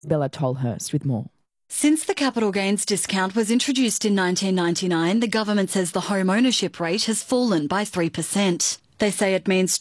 Bella Tolhurst with more. Since the capital gains discount was introduced in 1999, the government says the home ownership rate has fallen by 3%. They say it means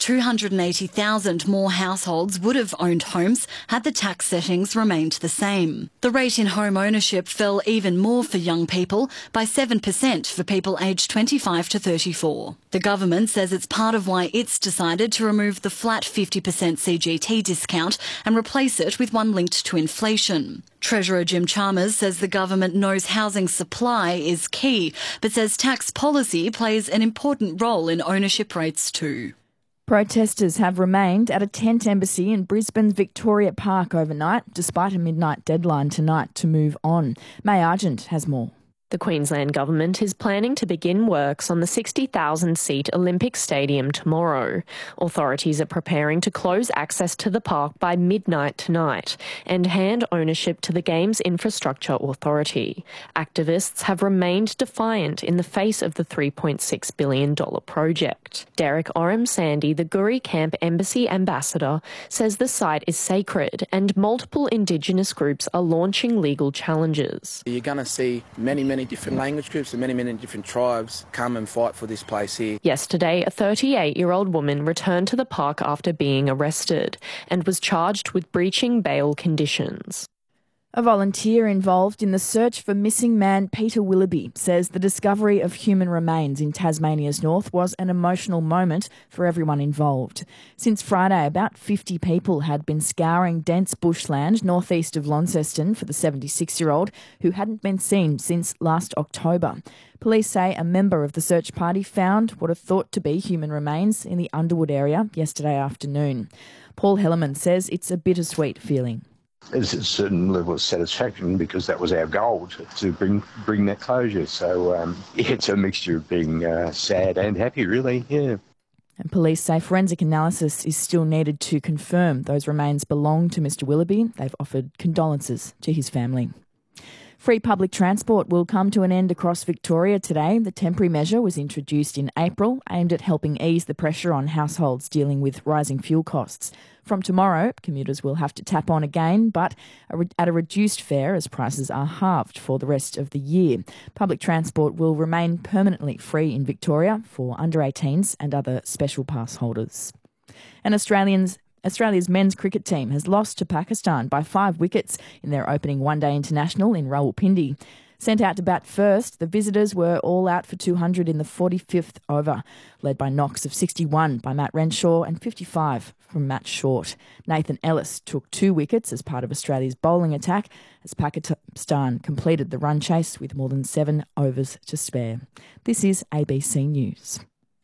280,000 more households would have owned homes had the tax settings remained the same. The rate in home ownership fell even more for young people, by 7% for people aged 25 to 34. The government says it's part of why it's decided to remove the flat 50% CGT discount and replace it with one linked to inflation. Treasurer Jim Chalmers says the government knows housing supply is key, but says tax policy plays an important role in ownership rates too. Protesters have remained at a tent embassy in Brisbane's Victoria Park overnight, despite a midnight deadline tonight to move on. May Argent has more. The Queensland Government is planning to begin works on the 60,000-seat Olympic Stadium tomorrow. Authorities are preparing to close access to the park by midnight tonight and hand ownership to the Games Infrastructure Authority. Activists have remained defiant in the face of the $3.6 billion project. Derek Oram-Sandy, the Guri Camp Embassy ambassador, says the site is sacred and multiple Indigenous groups are launching legal challenges. You're going to see many different language groups and many different tribes come and fight for this place here. Yesterday, a 38-year-old woman returned to the park after being arrested and was charged with breaching bail conditions. A volunteer involved in the search for missing man Peter Willoughby says the discovery of human remains in Tasmania's north was an emotional moment for everyone involved. Since Friday, about 50 people had been scouring dense bushland northeast of Launceston for the 76-year-old who hadn't been seen since last October. Police say a member of the search party found what are thought to be human remains in the Underwood area yesterday afternoon. Paul Hellerman says it's a bittersweet feeling. There's a certain level of satisfaction because that was our goal, to bring that closure. So it's a mixture of being sad and happy, really, yeah. And police say forensic analysis is still needed to confirm those remains belong to Mr Willoughby. They've offered condolences to his family. Free public transport will come to an end across Victoria today. The temporary measure was introduced in April, aimed at helping ease the pressure on households dealing with rising fuel costs. From tomorrow, commuters will have to tap on again, but at a reduced fare as prices are halved for the rest of the year. Public transport will remain permanently free in Victoria for under-18s and other special pass holders. And Australia's men's cricket team has lost to Pakistan by 5 wickets in their opening one-day international in Rawalpindi. Sent out to bat first, the visitors were all out for 200 in the 45th over, led by knocks of 61 by Matt Renshaw and 55 from Matt Short. Nathan Ellis took 2 wickets as part of Australia's bowling attack as Pakistan completed the run chase with more than 7 overs to spare. This is ABC News.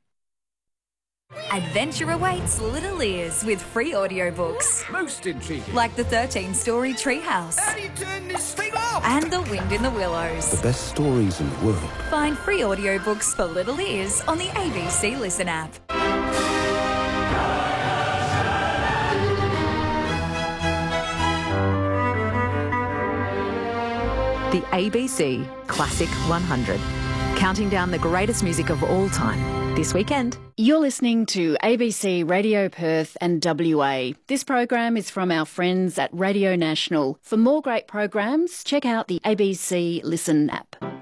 Adventure awaits little ears with free audiobooks. Most intriguing. Like the 13-story Treehouse. How do you turn this thing off? And The Wind in the Willows. The best stories in the world. Find free audiobooks for little ears on the ABC Listen app. The ABC Classic 100. Counting down the greatest music of all time. This weekend. You're listening to ABC Radio Perth and WA. This program is from our friends at Radio National. For more great programs, check out the ABC Listen app.